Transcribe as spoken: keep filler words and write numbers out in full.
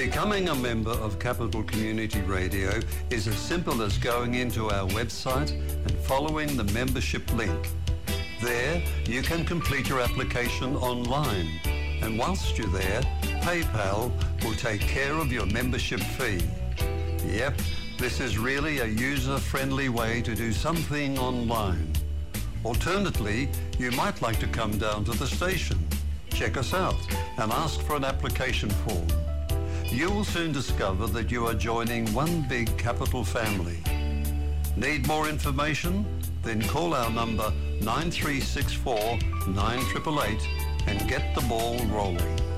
Becoming a member of Capital Community Radio is as simple as going into our website and following the membership link. There, you can complete your application online, and whilst you're there, PayPal will take care of your membership fee. Yep, this is really a user-friendly way to do something online. Alternatively, you might like to come down to the station, check us out, and ask for an application form. You will soon discover that you are joining one big Capital family. Need more information? Then call our number nine three six four, nine eight eight eight and get the ball rolling.